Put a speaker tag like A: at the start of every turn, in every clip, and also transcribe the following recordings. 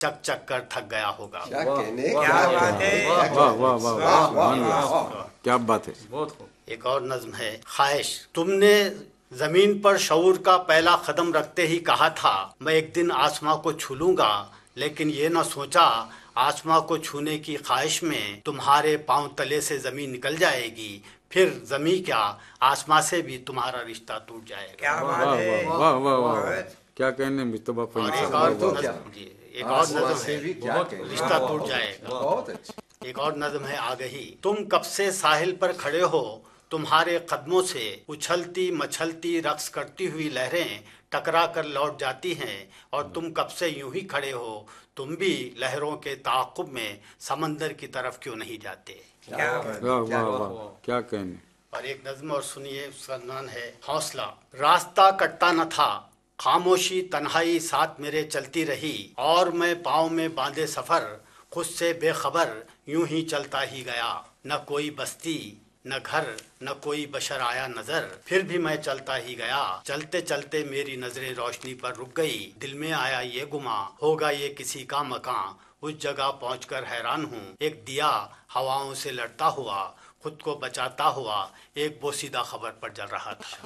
A: चक चक कर थक गया होगा।
B: क्या कहने,
C: क्या बात है।
D: वाह वाह वाह वाह, सुभान अल्लाह, क्या बात है।
C: बहुत खूब।
A: एक और नज्म है, ख्वाहिश। तुमने जमीन पर शऊर का पहला कदम रखते ही कहा था मैं एक दिन आसमां को छू लूंगा, लेकिन ये न सोचा आसमां को छूने की ख्वाहिश में तुम्हारे पांव तले से जमीन निकल जाएगी, फिर जमीन क्या आसमां से भी तुम्हारा रिश्ता टूट जाएगा।
C: क्या
D: वाह
C: बात है।
D: वाह वाह वाह वाह, क्या कहने मुस्तफा फहीम
A: और एक
D: साहब।
A: और
B: तो क्या?
A: नज्म, जी एक और
B: आसमां
A: नज्म
B: से
A: है,
B: भी क्या कहने।
A: रिश्ता टूट जाएगा।
B: बहुत अच्छी।
A: एक और नज्म है, आ गई। तुम कब से साहिल पर खड़े हो, तुम्हारे कदमों से उछलती मछलती रक्स करती हुई लहरें टकरा कर लौट जाती हैं, और तुम कब से यूं ही खड़े हो, तुम भी लहरों के ताक़ुब में समंदर की तरफ क्यों नहीं जाते।
C: क्या बात।
D: वाह वाह वाह, क्या कहने।
A: और एक नज्म और सुनिए, उसका नाम है हौसला। रास्ता कटता न था, खामोशी तन्हाई साथ मेरे चलती रही, और मैं पाँव में बांधे सफ़र खुद से बेखबर यूं ही चलता ही गया। न कोई बस्ती न घर न कोई बशर आया नजर, फिर भी मैं चलता ही गया। चलते चलते मेरी नजरें रोशनी पर रुक गई, दिल में आया ये गुमा होगा ये किसी का मकान। उस जगह पहुंचकर हैरान हूँ, एक दिया हवाओं से लड़ता हुआ खुद को बचाता हुआ एक बोसीदा खबर पर जल रहा था।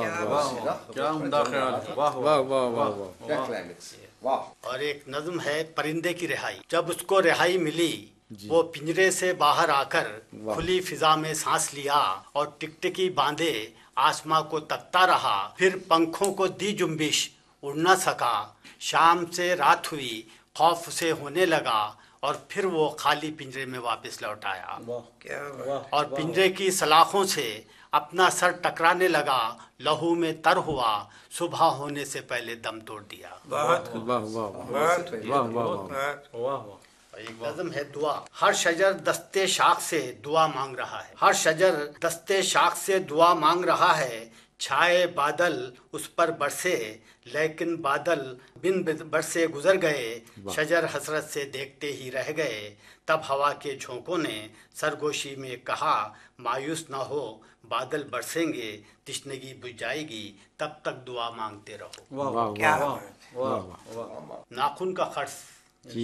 D: क्या उम्दा ख्याल है। वाह वाह वाह वाह वाह,
B: क्या क्लाइमेक्स। वाह।
A: और एक नज्म है, परिंदे की रिहाई। जब उसको रिहाई मिली, वो पिंजरे से बाहर आकर खुली फिजा में सांस लिया, और टिकटिकी बांधे आसमां को तकता रहा, फिर पंखों को दी जुम्बिश उड़ न सका। शाम से रात हुई, खौफ से होने लगा, और फिर वो खाली पिंजरे में वापस लौट आया,
C: क्या बात।
A: और पिंजरे की सलाखों से अपना सर टकराने लगा, लहू में तर हुआ, सुबह होने से पहले दम तोड़ दिया।
C: बहुत
D: वाह वाह वाह
C: बहुत
D: वाह वाह वाह।
C: वाह वाह।
A: और एक नज़्म है, दुआ। हर शजर दस्ते शाख से दुआ मांग रहा है, हर शजर दस्ते शाख से दुआ मांग रहा है। छाए बादल उस पर बरसे, लेकिन बादल बिन बरसे गुजर गए, शजर हसरत से देखते ही रह गए। तब हवा के झोंकों ने सरगोशी में कहा मायूस न हो, बादल बरसेंगे तिश्नगी बुझ जाएगी, तब तक दुआ मांगते रहो।
D: वाह वाह
C: क्या
D: वाह
C: बात।
D: वाह वाह।
A: नाखून का खर्च।
D: जी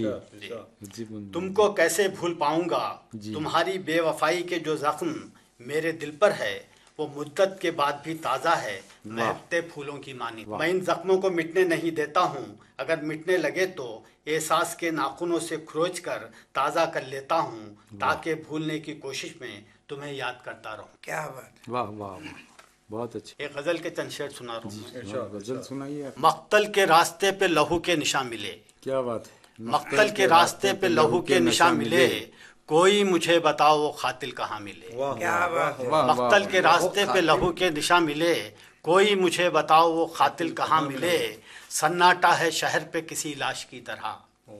D: जी
A: तुमको कैसे भूल पाऊंगा, तुम्हारी बेवफाई के जो जख्म मेरे दिल पर है, वो मुद्दत के बाद भी ताज़ा है, महकते फूलों की मानी। मैं इन जख्मों को मिटने नहीं देता हूँ, अगर मिटने लगे तो एहसास के नाखूनों से खरोच कर ताज़ा कर लेता हूँ, ताकि भूलने की कोशिश में तुम्हें याद करता रहूँ।
C: क्या बात।
D: वाह वाह वाह, बहुत अच्छे।
A: एक गज़ल के चंद शेर सुना रहा हूँ।
D: गजल सुनाइए आप।
A: मक्तल के रास्ते पे लहू के निशान मिले,
D: क्या बात है।
A: मक्तल के रास्ते पे लहू के निशान मिले, कोई मुझे बताओ वो खातिल कहाँ मिले।
C: क्या बात है।
A: मक्तल के रास्ते पे लहू के निशान मिले, कोई मुझे बताओ वो खातिल कहाँ मिले। सन्नाटा है शहर पे किसी लाश की तरह,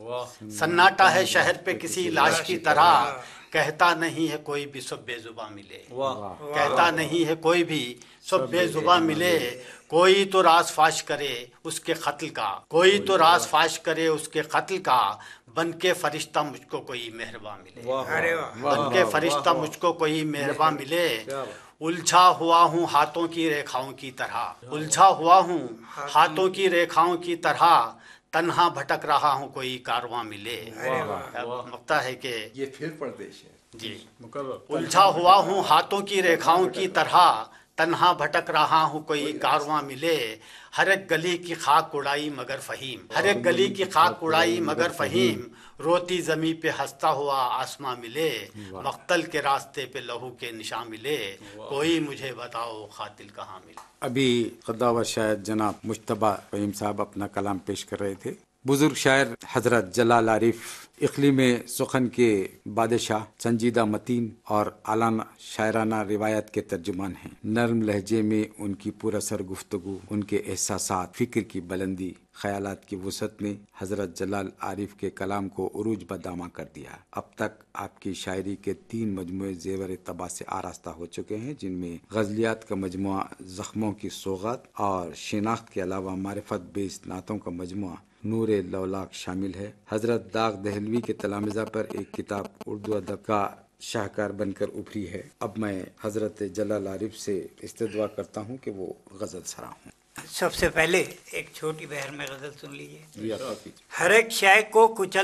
A: सन्नाटा है शहर पे किसी लाश की तरह, कहता नहीं है कोई भी सब बेजुबां मिले, कहता नहीं है कोई भी सब बेजुबां मिले। कोई तो राज फाश करे उसके कत्ल का, कोई तो राज फाश करे उसके कत्ल का, बन के फरिश्ता मुझको कोई मेहरबान मिले,
C: अरे वाह।
A: बन के फरिश्ता मुझको कोई मेहरबान मिले। उलझा हुआ हूँ हाथों की रेखाओं की तरह, उलझा हुआ हूँ हाथों की रेखाओं की तरह, तन्हा भटक रहा हूँ कोई कारवां मिले। लगता है कि
B: ये फिर परदेश है
A: जी, उलझा हुआ हूँ हाथों की रेखाओं की तरह, तन्हा भटक रहा हूँ कोई कारवां मिले। हर एक गली की खाक उड़ाई मगर फहीम, हर एक गली की खाक उड़ाई मगर फहीम, रोती जमी पे हंसता हुआ आसमां मिले, मक्तल के रास्ते पे लहू के निशान मिले, कोई मुझे बताओ खातिल कहाँ मिले।
D: अभी खुदा शायर जनाब मुश्तबा फहीम साहब अपना कलाम पेश कर रहे थे। बुजुर्ग शायर हजरत जलाल आरिफ इकलीम सुखन के बादशाह, संजीदा मतीन और आलाना शायराना रिवायत के तर्जुमान हैं। नर्म लहजे में उनकी पुरअसर गुफ्तगू, उनके एहसासात, फिक्र की बुलंदी, ख्यालात की वसअत ने हजरत जलाल आरिफ के कलाम को उरूज बदामा कर दिया। अब तक आपकी शायरी के 3 मजमुए जेवर तबा से आरास्ता हो चुके हैं, जिनमें गजलियात का मजमुआ जख्मों की सौगात और शिनाख्त के अलावा मारिफत बेस नातों का मजमुआ नूरे लौलाक शामिल है। हजरत दाग दहलवी के तलामिज़ा पर एक किताब उर्दू अदब का शाहकार बनकर उभरी है। अब मैं हजरत जलाल आरिफ से इस्तदवा करता हूँ कि वो गजल सराहूं।
C: سب سے پہلے ایک چھوٹی بہر میں غزل سن لیجیے.
D: جی آپ کا
C: ہر ایک شے کو کچل